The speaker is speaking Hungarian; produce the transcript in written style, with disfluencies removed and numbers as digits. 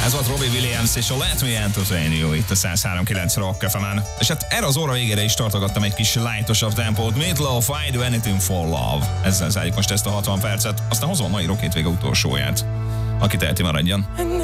Ez volt Robbie Williams és a Let Me Entertain You itt a 103.9 Rock FM-en. És hát erre az óra végére is tartogattam egy kis lightosabb tempót. Meatloaf, I Do Anything For Love. Ezzel zárjuk most ezt a 60 percet, aztán hozom a mai Rock Hétvége utolsóját. Aki teheti, maradjon.